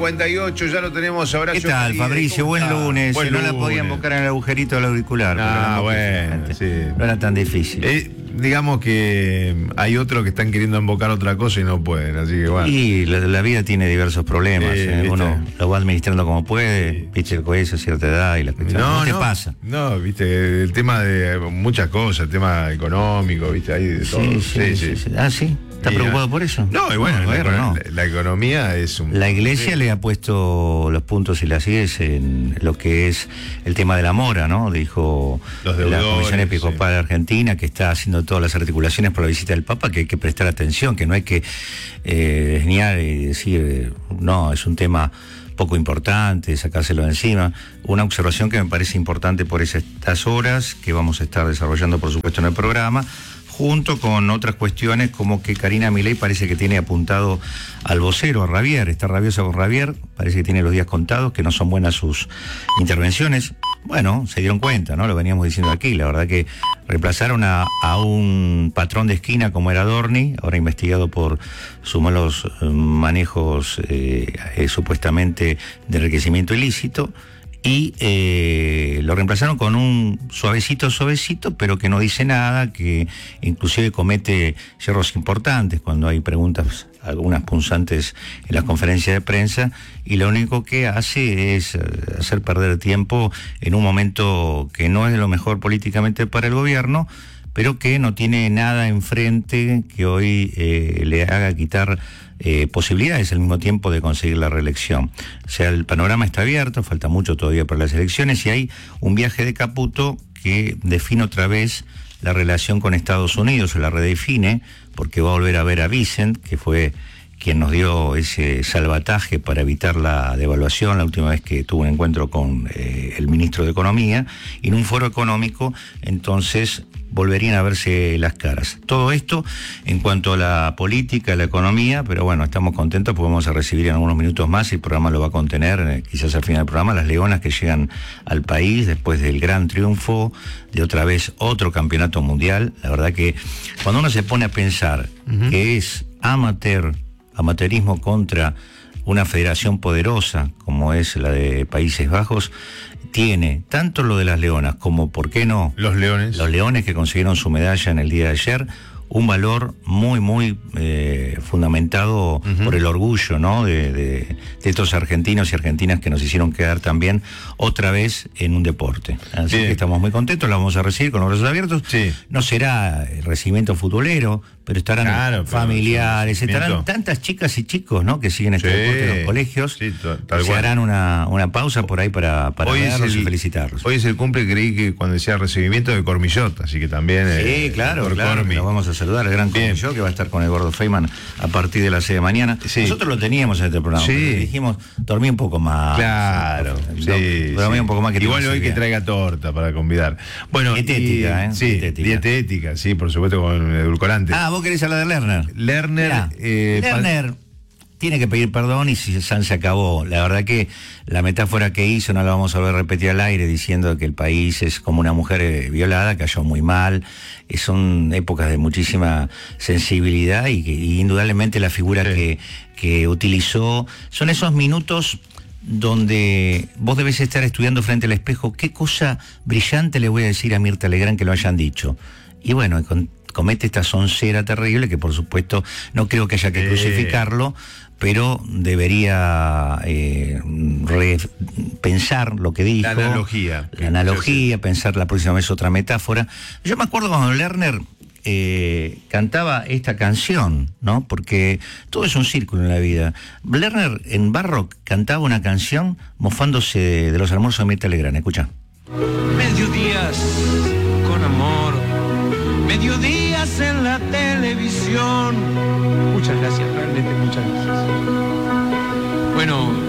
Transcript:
11:58, ya lo tenemos ahora. ¿Qué tal, Fabricio? Buen lunes. Buen no lunes. la podía invocar en el agujerito del auricular. Ah, bueno, sí. No era tan difícil. Digamos que hay otros que están queriendo invocar otra cosa y no pueden, así que bueno. Y la vida tiene diversos problemas. Uno lo va administrando como puede, viste, con eso, cierta edad y la cuestión. No te pasa. No, viste, el tema de muchas cosas, el tema económico, viste, hay de todo. Sí. Ah, sí. ¿Está preocupado por eso? No, y bueno, la economía es un... La Iglesia le ha puesto los puntos y las IES en lo que es el tema de la mora, ¿no? Dijo la Comisión Episcopal de Argentina, que está haciendo todas las articulaciones por la visita del Papa, que hay que prestar atención, que no hay que desniar y decir, no, es un tema poco importante, sacárselo de encima. Una observación que me parece importante por estas horas, que vamos a estar desarrollando, por supuesto, en el programa, junto con otras cuestiones como que Karina Milei parece que tiene apuntado al vocero, a Ravier, está rabiosa con Ravier, parece que tiene los días contados, que no son buenas sus intervenciones. Bueno, se dieron cuenta, ¿no? Lo veníamos diciendo aquí, la verdad que reemplazaron a un patrón de esquina como era Dorni, ahora investigado por sus malos manejos supuestamente de enriquecimiento ilícito, y lo reemplazaron con un suavecito, pero que no dice nada, que inclusive comete yerros importantes cuando hay preguntas, algunas punzantes en las conferencias de prensa, y lo único que hace es hacer perder tiempo en un momento que no es lo mejor políticamente para el gobierno, pero que no tiene nada enfrente que hoy le haga quitar posibilidades al mismo tiempo de conseguir la reelección. O sea, el panorama está abierto, falta mucho todavía para las elecciones, y hay un viaje de Caputo que define otra vez la relación con Estados Unidos, o la redefine, porque va a volver a ver a Vicent, que fue quien nos dio ese salvataje para evitar la devaluación la última vez que tuvo un encuentro con el ministro de Economía, y en un foro económico, entonces volverían a verse las caras. Todo esto en cuanto a la política, a la economía, pero bueno, estamos contentos porque vamos a recibir en algunos minutos más, y el programa lo va a contener, quizás al final del programa, las leonas que llegan al país después del gran triunfo de otra vez otro campeonato mundial. La verdad que cuando uno se pone a pensar que es amateurismo contra una federación poderosa como es la de Países Bajos, tiene tanto lo de las leonas como, ¿por qué no?, los leones que consiguieron su medalla en el día de ayer, un valor muy fundamentado por el orgullo, ¿no?, de estos argentinos y argentinas que nos hicieron quedar también otra vez en un deporte. Así que estamos muy contentos, la vamos a recibir con los brazos abiertos. No será el recibimiento futbolero, pero estarán familiares, estarán tantas chicas y chicos, ¿no?, que siguen este deporte en los colegios. Se harán una pausa por ahí para verlos y felicitarlos. Hoy es el cumple, creí que cuando decía recibimiento de Cormillot, así que también... claro, lo vamos a saludar al gran Cormillot, que va a estar con el gordo Feynman a partir de las 6 de la mañana. Nosotros lo teníamos en este programa, dijimos, dormí un poco más. Dormí un poco más. Igual hoy que traiga torta para convidar. Bueno, dietética, dietética, sí, por supuesto, con edulcorante. ¿Vos querés hablar de Lerner? Lerner tiene que pedir perdón, y si se acabó. La verdad que la metáfora que hizo no la vamos a volver a repetir al aire, diciendo que el país es como una mujer violada, cayó muy mal. Son épocas de muchísima sensibilidad, y indudablemente la figura que utilizó son esos minutos donde vos debes estar estudiando frente al espejo qué cosa brillante le voy a decir a Mirta Legrand que lo hayan dicho. Y bueno, comete esta soncera terrible, que por supuesto no creo que haya que crucificarlo, pero debería pensar lo que dijo. La analogía, pensar la próxima vez otra metáfora. Yo me acuerdo cuando Lerner cantaba esta canción, ¿no? Porque todo es un círculo en la vida. Lerner en Barrock cantaba una canción mofándose de los almuerzos de Mirta Legrand. Escucha. Mediodías con amor, mediodías en la televisión. Muchas gracias, realmente muchas gracias. Bueno,